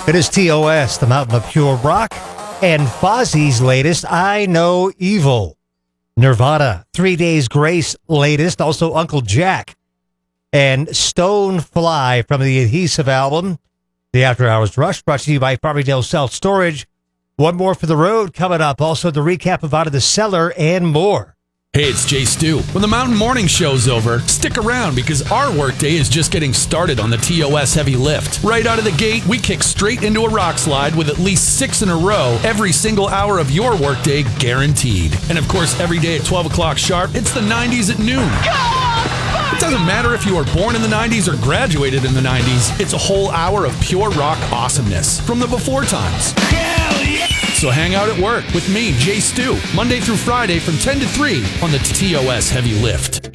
It is TOS, the Mountain of Pure Rock, and Fozzie's latest, I Know Evil. Nirvana, 3 Days Grace latest, also Uncle Jack. And Stonefly from the Adhesive album. The After Hours Rush brought to you by Farmingdale Self Storage. One more for the road coming up. Also the recap of Out of the Cellar and more. Hey, it's Jay Stu. When the Mountain Morning Show's over, stick around because our workday is just getting started on the TOS Heavy Lift. Right out of the gate, we kick straight into a rock slide with at least 6 in a row every single hour of your workday guaranteed. And of course, every day at 12 o'clock sharp, it's the 90s at noon. It doesn't matter if you were born in the 90s or graduated in the 90s, it's a whole hour of pure rock awesomeness from the before times. Hell yeah! So hang out at work with me, Jay Stu, Monday through Friday from 10 to 3 on the TOS Heavy Lift.